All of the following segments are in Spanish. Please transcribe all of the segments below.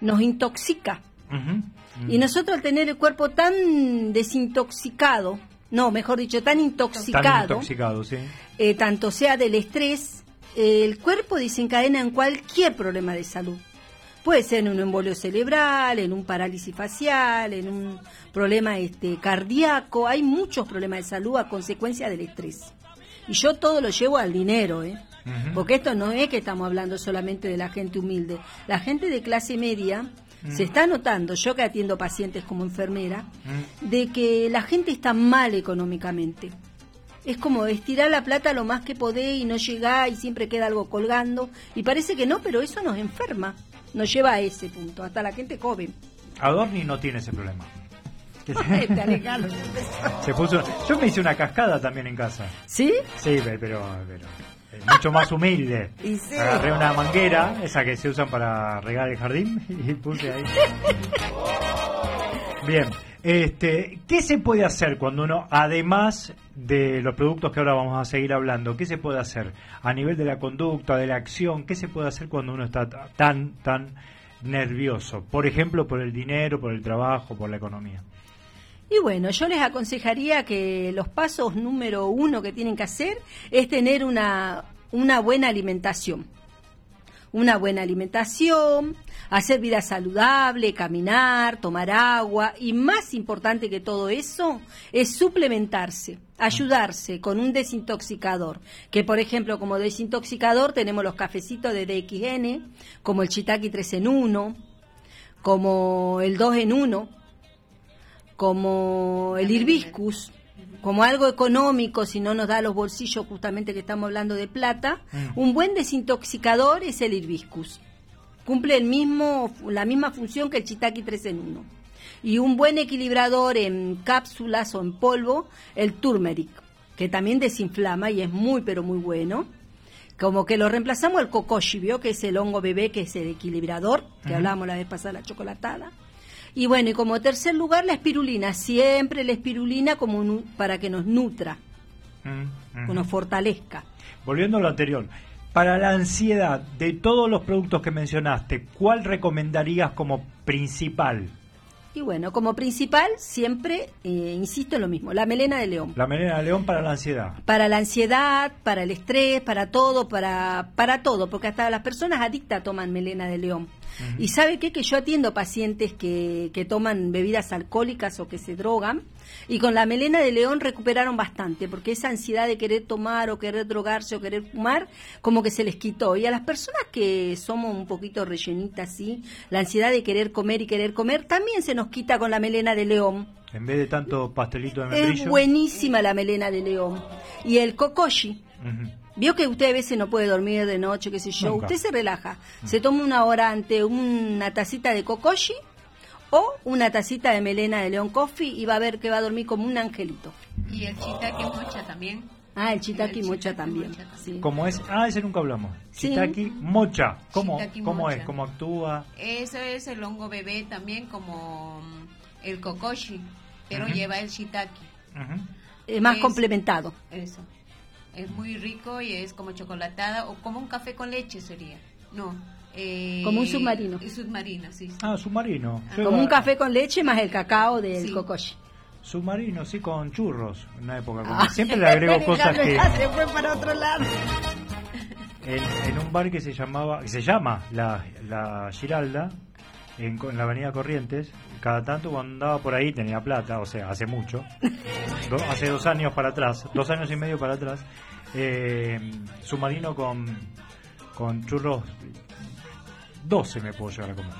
nos intoxica. Uh-huh. Y nosotros al tener el cuerpo tan desintoxicado, no, mejor dicho, tan intoxicado, sí. Tanto sea del estrés, el cuerpo desencadena en cualquier problema de salud. Puede ser en un embolio cerebral, en un parálisis facial, en un problema cardíaco. Hay muchos problemas de salud a consecuencia del estrés. Y yo todo lo llevo al dinero, Uh-huh. porque esto no es que estamos hablando solamente de la gente humilde. La gente de clase media se está notando, yo que atiendo pacientes como enfermera, de que la gente está mal económicamente. Es como estirar la plata lo más que podés y no llegá y siempre queda algo colgando. Y parece que no, pero eso nos enferma. Nos lleva a ese punto, hasta la gente joven. Adorni no tiene ese problema. Se puso. Yo me hice una cascada también en casa. ¿Sí? Sí, pero mucho más humilde. Y sí. Agarré una manguera, esa que se usan para regar el jardín, y puse ahí. Bien, ¿qué se puede hacer cuando uno, además de los productos que ahora vamos a seguir hablando, qué se puede hacer a nivel de la conducta, de la acción? ¿Qué se puede hacer cuando uno está tan nervioso? Por ejemplo, por el dinero, por el trabajo, por la economía. Y bueno, yo les aconsejaría que los pasos número 1 que tienen que hacer es tener una buena alimentación. Una buena alimentación, hacer vida saludable, caminar, tomar agua y más importante que todo eso es suplementarse, ayudarse con un desintoxicador. Que por ejemplo como desintoxicador tenemos los cafecitos de DXN, como el Shiitake 3 en 1, como el 2 en 1, como el hibiscus, como algo económico, si no nos da los bolsillos justamente que estamos hablando de plata. Un buen desintoxicador es el hibiscus. Cumple la misma función que el Shiitake 3 en 1. Y un buen equilibrador en cápsulas o en polvo, el turmeric, que también desinflama y es muy pero muy bueno. Como que lo reemplazamos el kokoshi, ¿vio? Que es el hongo bebé, que es el equilibrador, que hablábamos la vez pasada, la chocolatada. Y bueno, y como tercer lugar, la espirulina. Siempre la espirulina como para que nos nutra, que nos fortalezca. Volviendo a lo anterior, para la ansiedad, de todos los productos que mencionaste, ¿cuál recomendarías como principal? Y bueno, como principal, siempre, insisto en lo mismo, la melena de león. La melena de león para la ansiedad. Para la ansiedad, para el estrés, para todo, para todo, porque hasta las personas adictas toman melena de león. Y ¿sabe qué? Que yo atiendo pacientes que toman bebidas alcohólicas o que se drogan, y con la melena de león recuperaron bastante, porque esa ansiedad de querer tomar o querer drogarse o querer fumar, como que se les quitó. Y a las personas que somos un poquito rellenitas, ¿sí? La ansiedad de querer comer y querer comer, también se nos quita con la melena de león. En vez de tanto pastelito de membrillo. Es buenísima la melena de león. Y el kokoshi. Vio que usted a veces no puede dormir de noche, qué sé yo. Nunca. Usted se relaja, se toma una hora ante una tacita de kokoshi o una tacita de melena de león coffee y va a ver que va a dormir como un angelito. Y el Shiitake mocha también. Ah, el Shiitake mocha también. Sí. ¿Cómo es? Ese nunca hablamos. Sí. Shiitake mocha. ¿Cómo mocha. es? ¿Cómo actúa? Eso es el hongo bebé también, como el kokoshi, pero lleva el shiitake. Es más complementado. Eso. Es muy rico y es como chocolatada o como un café con leche sería. No. Como un submarino. Submarino, sí. Submarino. Como un café con leche más el cacao del kokoshi. Submarino, sí, con churros. En una época como siempre le agrego cosas que... Se fue para otro lado. En un bar que se llama la Giralda, en la avenida Corrientes, cada tanto cuando andaba por ahí tenía plata, o sea, hace mucho, hace 2 años para atrás, 2 años y medio para atrás, submarino con churros, 12 me puedo llegar a comer.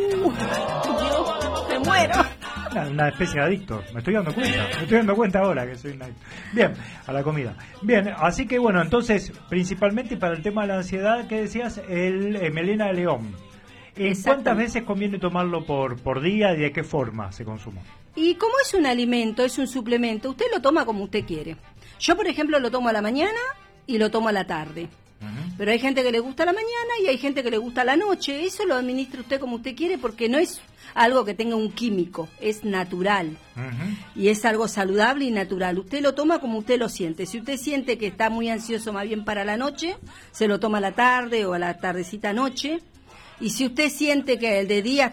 Dios, me muero. Una especie de adicto, me estoy dando cuenta ahora que soy un adicto. Bien, a la comida. Bien, así que bueno, entonces, principalmente para el tema de la ansiedad, ¿qué decías? El melena de león. ¿Cuántas veces conviene tomarlo por día y de qué forma se consume? Y como es un alimento, es un suplemento, usted lo toma como usted quiere. Yo, por ejemplo, lo tomo a la mañana y lo tomo a la tarde. Pero hay gente que le gusta a la mañana y hay gente que le gusta a la noche. Eso lo administra usted como usted quiere porque no es algo que tenga un químico, es natural. Y es algo saludable y natural. Usted lo toma como usted lo siente. Si usted siente que está muy ansioso más bien para la noche, se lo toma a la tarde o a la tardecita noche. Y si usted siente que el de día